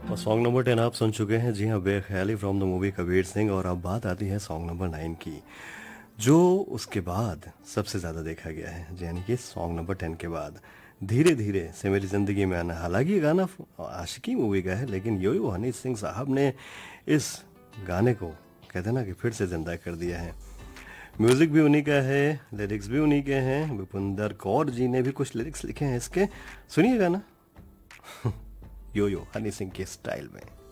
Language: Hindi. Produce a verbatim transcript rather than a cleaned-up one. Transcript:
और सॉन्ग नंबर टेन आप सुन चुके हैं। जी हाँ, बेख्याली from the movie Kabir Singh. और अब बात आती है सॉन्ग नंबर नाइन की, जो उसके बाद सबसे ज़्यादा देखा गया है, यानी कि सॉन्ग नंबर टेन के बाद धीरे धीरे से मेरी ज़िंदगी में आना। हालांकि ये गाना आशिकी मूवी का है, लेकिन यो यो हनी सिंह साहब ने इस गाने को कहते हैं ना कि फिर से ज़िंदा कर दिया है। म्यूज़िक भी उन्हीं का है, लिरिक्स भी उन्हीं के हैं। भूपिंदर कौर जी ने भी कुछ लिरिक्स लिखे हैं इसके। सुनिए गाना यो यो हनी सिंह के स्टाइल में।